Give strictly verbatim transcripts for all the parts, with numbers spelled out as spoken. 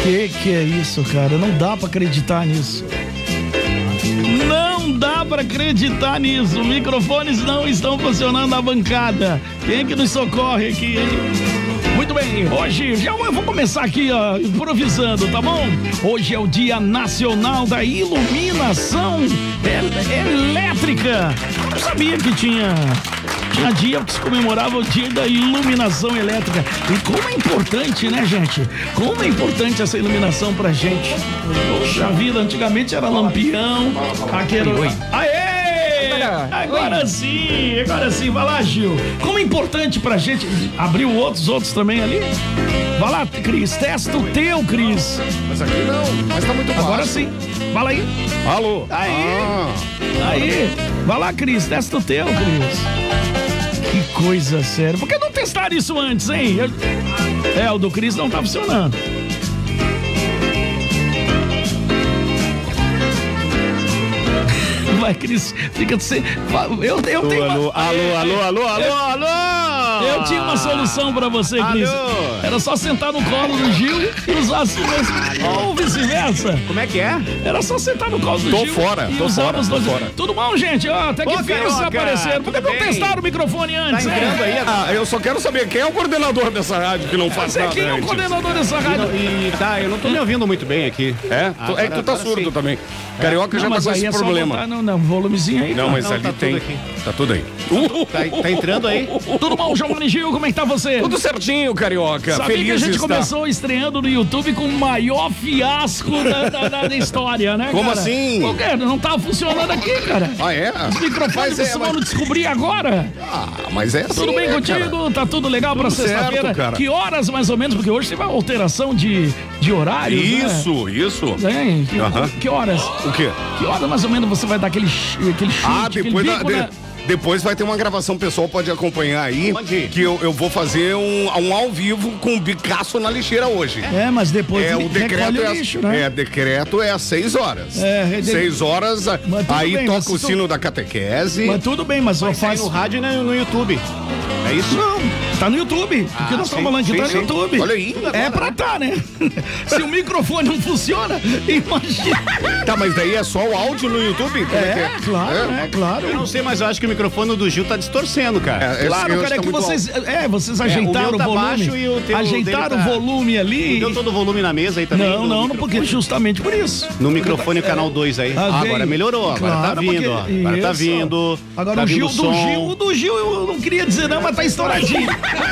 Que que é isso, cara? Não dá pra acreditar nisso. Não dá pra acreditar nisso. Microfones não estão funcionando na bancada. Quem é que nos socorre aqui, hein? Muito bem, hoje já eu vou começar aqui, ó, improvisando, tá bom? Hoje é o Dia Nacional da Iluminação Elétrica. Eu não sabia que tinha... Tinha dia que se comemorava o dia da iluminação elétrica. E como é importante, né, gente? Como é importante essa iluminação pra gente. Poxa vida, antigamente era lampião, aquele... Aê! Agora sim, agora sim. Vai lá, Gil. Como é importante pra gente... Abriu outros, outros também ali? Vai lá, Cris. Testa o teu, Cris. Mas aqui não, mas tá muito baixo. Agora sim. Vai lá aí. Alô. Aí. Ah. Aí. Vai lá, Cris. Testa o teu, Cris. Que coisa séria. Por que não testaram isso antes, hein? Eu... É, o do Cris não tá funcionando. Vai, Cris, fica sem... Eu, eu alô, tenho uma... alô, alô, alô, alô, alô, alô. Eu tinha uma solução pra você, Cris. Era só sentar no colo do Gil e usar assim mesmo. Ou vice-versa. Como é que é? Era só sentar no colo do Tô Gil. fora, e tô usar fora, os dois. tô fora. Tudo bom, gente? Ó, até que enfim vocês apareceram. Por que não testaram o microfone antes? Tá entrando aí? Ah, eu só quero saber quem é o coordenador dessa rádio que não faz Você nada. quem é o antes. coordenador dessa rádio? E, e tá, eu não tô me ouvindo muito bem aqui. É? Tu- é que tu tá agora surdo sim. também. Carioca já Não, tá mas com aí esse é só problema. botar no, no volumezinho aí. Não, tá? mas Não, ali tá tem. tudo aqui. Tá tudo aí. Tá, tá entrando aí? Tudo bom, Giovanni Gil? Como é que tá você? Tudo certinho, Carioca. Sabia Feliz que a gente de estar. começou estreando no YouTube com o maior fiasco da, da, da- da história, né, Como cara? assim? Por quê? Não tava funcionando aqui, cara. Ah, é? Os microfones Mas é, vocês mas- vão descobrir agora. Ah, mas é assim, Tudo bem né, contigo? cara? Tá tudo legal pra Tudo certo, sexta-feira? cara. Que horas mais ou menos? Porque hoje teve uma alteração de, de horário. Isso, isso. Né? Hein? Que, Aham. que horas? O quê? Que horas mais ou menos você vai dar aquele, ch- aquele chute? Ah, aquele depois, da- bico de- na- depois vai ter uma gravação, o pessoal pode acompanhar aí. Onde? Que eu, eu vou fazer um, um ao vivo com o Bicaço na lixeira hoje. É, mas depois É, o decreto recolhe é, o lixo, né? é, decreto é às seis horas. É, de- Seis horas, Mas tudo aí bem, toca mas o tu- sino da catequese. Mas tudo bem, mas só Vai sair faz... no rádio e no, no YouTube. É isso? Não, tá no YouTube. O que nós sim, estamos falando aqui sim, tá sim. no YouTube. Olha aí. É pra tá, né? Se o microfone não funciona, imagina. Tá, mas daí é só o áudio no YouTube? Como É, que é? claro, é, claro. Eu não sei, mas eu acho que o microfone do Gil tá distorcendo, cara. É, esse- Claro, eu cara, acho é que tá muito vocês, é, vocês ajeitaram meu o, tá volume. baixo e o teu ajeitaram dele tá- o volume ali. Deu todo o volume na mesa aí também? Não, no não, microfone? porque justamente por isso. No microfone canal dois aí. Ah, Ah, veio. agora melhorou, agora Claro, tá vindo, porque- ó. Agora tá isso. vindo. Agora tá o Gil vindo do som. Gil, o do Gil eu não queria dizer não, mas tá estouradinho.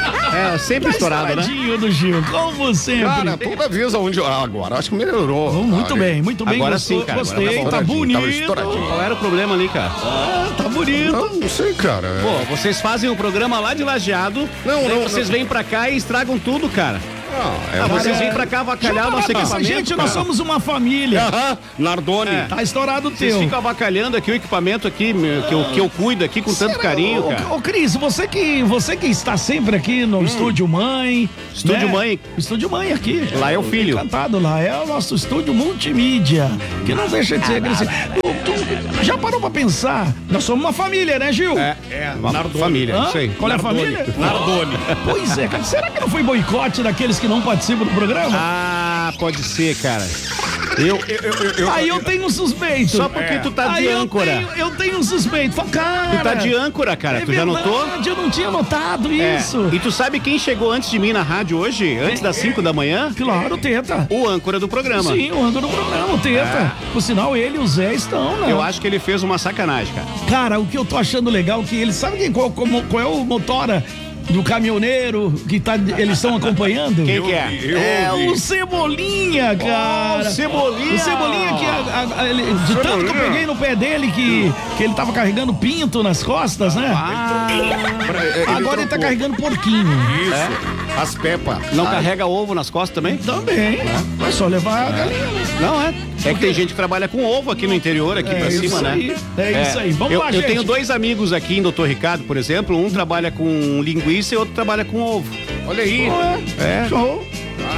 É, sempre Tá estourado, né? estouradinho do Gil, como sempre. Cara, toda vez aonde. Ah, agora acho que melhorou. Oh, muito Ah, bem, muito bem. Agora gostou, sim, cara, agora Gostei, tá bom. tá bonito. Tava estouradinho. Qual era o problema ali, cara? Ah, tá bonito. Não, não sei, cara. Pô, vocês fazem um programa lá de Lajeado, Não, daí não, vocês não. vêm pra cá e estragam tudo, cara. Ah, é Ah, vocês você. vêm pra cá avacalhar o nosso Deixa eu falar pra equipamento, gente, nós cara. somos uma família. Aham, Nardoni. É. Tá estourado o Vocês teu. ficam avacalhando aqui o equipamento aqui, meu, que eu, que eu cuido aqui com tanto Será- carinho, ô, cara. Ô, Cris, você que, você que está sempre aqui no Estúdio Mãe. Estúdio né? Mãe. Estúdio Mãe aqui. Lá é o filho. Encantado lá. É o nosso estúdio multimídia. Que não deixa de ser crescer. Tu, tu já parou pra pensar? Nós somos uma família, né, Gil? É, é, família, Hã? isso aí. Qual é a família? Nardoni. Pois é, cara. Será que não foi boicote daqueles que não participam do programa? Ah, pode ser, cara. Eu, eu, eu, eu, eu- Aí eu tenho um suspeito. Só porque tu tá Aí de eu âncora. tenho, eu tenho um suspeito. Fala, cara. Tu tá de âncora, cara. É tu já verdade, notou? Eu não tinha notado É. isso. E tu sabe quem chegou antes de mim na rádio hoje? Antes das cinco da manhã? Claro, Teta. O âncora do programa. Sim, o âncora do programa, o Teta. Por sinal, ele e o Zé estão, né? Eu acho que ele fez uma sacanagem, cara. Cara, o que eu tô achando legal é que eles... Sabe quem, qual, como- qual é o motora do caminhoneiro que tá, eles estão acompanhando? Quem que é? Eu É ouvi. o Cebolinha, cara. o Cebolinha. O Cebolinha que a- a- a- ele- de tanto que eu Cebolinha. peguei no pé dele que, que ele tava carregando pinto nas costas, né? Ah, Pra- é, Agora ele tá trocou. carregando porquinho. Isso. As pepas. não Ai, carrega ovo nas costas também? Também. Vai só levar a galinha, né? Não, é. É que tem gente que trabalha com ovo aqui no interior, aqui É pra isso cima, aí, né? é isso aí. Vamos eu, lá, eu gente. tenho dois amigos aqui em doutor Ricardo, por exemplo. Um trabalha com linguiça e outro trabalha com ovo. Olha aí. É. É. Show.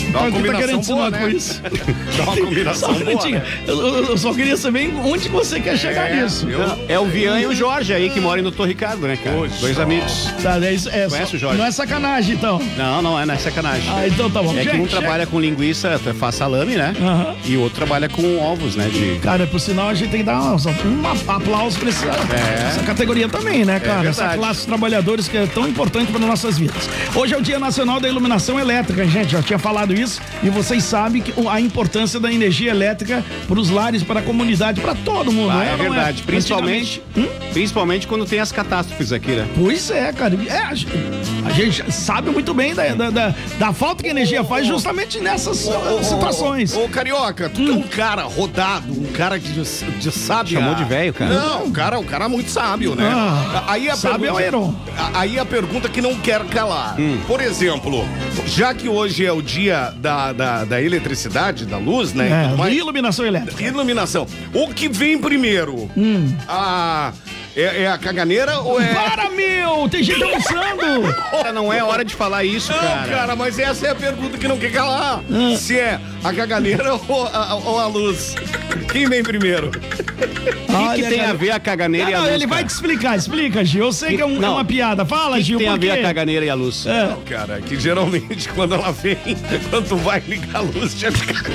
Dá uma O que tá querendo combinação boa, ensinar né? com isso? Dá uma Só combinação um boa, minutinho. né? eu, eu- eu só queria saber onde você quer chegar É, nisso. eu- É o Vian e o Jorge aí que moram no Doutor Ricardo, né, cara? Poxa. Dois amigos. Tá, é, isso- é, Conhece só- o Jorge? Não é sacanagem, então. Não, não é, não é sacanagem. Ah, então tá bom. É que Gente, um trabalha com linguiça, faz salame, né? Aham. E o outro trabalha com ovos, né? De... Cara, por sinal, a gente tem que dar um, um aplauso pra esse- essa categoria também, né, cara? Essa verdade. classe de trabalhadores que é tão importante para nossas vidas. Hoje é o Dia Nacional da Iluminação Elétrica, gente. Já tinha falado isso e vocês sabem que a importância da energia elétrica para os lares, para a comunidade, para todo mundo. Ah, né? é Não verdade. Principalmente, Antigamente- Hum? principalmente quando tem as catástrofes aqui, né? Pois é, cara. É, a, gente, a gente sabe muito bem da, da, da, da falta que a energia faz justamente nessas uh, situações. Ô, ô, Carioca, tu é um cara rodado, um cara de, de sábio. Chamou de velho, cara? Não, um cara, um cara muito sábio, né? Ah, aí a sábio é o Heron. a- Aí a pergunta que não quer calar. Hum. Por exemplo, já que hoje é o dia da, da, da eletricidade, da luz, né? e tudo É, mais, iluminação elétrica. iluminação. O que vem primeiro? Hum. A, é, é a caganeira ou é... Para, meu! Tem gente almoçando! Cara, não é hora de falar isso, Não, cara. cara, mas essa é a pergunta que não quer calar. Hum. Se é a caganeira ou a, ou a luz. Quem vem primeiro? O que, que tem a ver a caganeira Não, e a não, luz? ele vai cara? te explicar, explica, Gil. Eu sei que é, um- Não. é uma piada. Fala, O que, Gil, que tem a por ver quê? a caganeira e a luz? É. Não, cara, que geralmente quando ela vem, quando tu vai ligar a luz, já fica...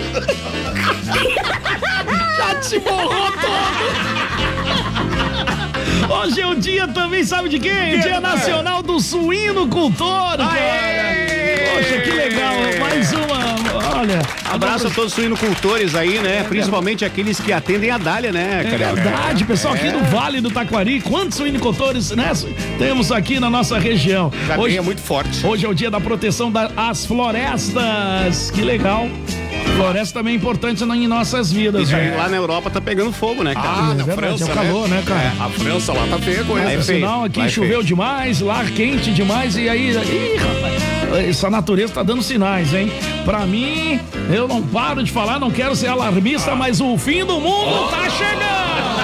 Já te borrou todo! Hoje é o dia também, sabe de quem? Dia Nacional do Suinocultor, cara! Poxa, que legal! Mais uma, olha... Abraço a todos os suinocultores aí, né? Principalmente aqueles que atendem a Dália, né, É cara? verdade, pessoal, aqui do Vale do Taquari, quantos suinocultores, né, temos aqui na nossa região? Já Hoje, é muito forte. hoje é o dia da proteção das florestas, que legal. Floresta também é importante em nossas vidas, Isso aí né? lá na Europa tá pegando fogo, né, cara? Ah, É na verdade, França, é o calor, né, cara? É, a França lá tá feia a coisa. Aí Por é feio, sinal, aqui lá é choveu feio. demais, lá quente demais, e aí, ih, rapaz, essa natureza tá dando sinais, hein? Pra mim, eu não paro de falar, não quero ser alarmista, mas o fim do mundo tá chegando!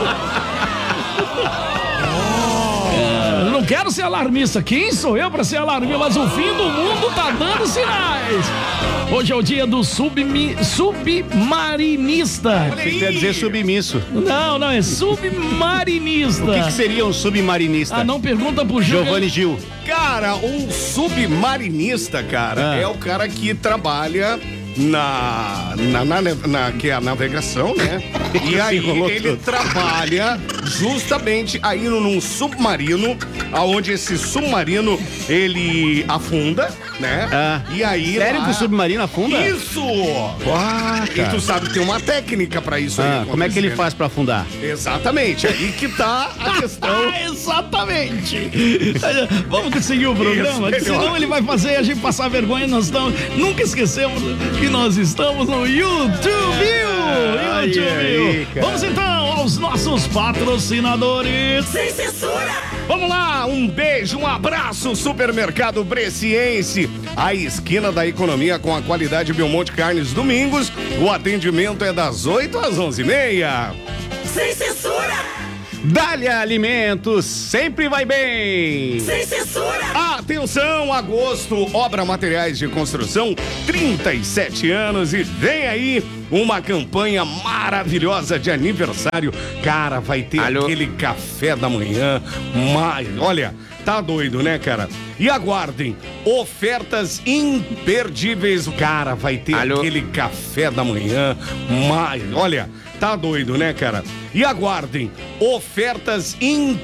Eu não quero ser alarmista. Quem sou eu pra ser alarmista? Mas o fim do mundo tá dando sinais. Hoje é o dia do submi, submarinista. O que que quer dizer submisso? Não, não, é submarinista. O que, que seria um submarinista? Ah, não pergunta pro Gil. Giovanni Gil. Cara, um submarinista, cara, Ah. é o cara que trabalha na, na, na, na- que é a navegação, né? E aí Enrolou ele tudo. trabalha justamente aí num submarino, aonde esse submarino ele afunda, né? Ah. E aí Sério lá- que o submarino afunda? Isso! Ah, E tu sabe que tem uma técnica pra isso Ah, aí. como é que ele acontecer, faz pra afundar? né? Exatamente, aí que tá a questão. Ah, exatamente. Vamos seguir o programa, Isso, que senão melhor. ele vai fazer a gente passar vergonha. Nós estamos, nunca esquecemos que nós estamos no YouTube. Ai, YouTube. ai, cara. Vamos então aos nossos patrocinadores. Sem censura! Vamos lá, um beijo, um abraço, Supermercado Bresciense, a esquina da economia com a qualidade Belmonte Carnes Domingos. O atendimento é das oito às onze e meia. Sem censura! Dália Alimentos, sempre vai bem! Sem censura! Atenção, agosto, Obra Materiais de Construção, trinta e sete anos e vem aí uma campanha maravilhosa de aniversário. Cara, vai ter Alô? aquele café da manhã, mas olha, tá doido, né, cara? E aguardem, ofertas imperdíveis. Cara, vai ter Alô? aquele café da manhã, mas olha, tá doido, né, cara? E aguardem, ofertas imperdíveis.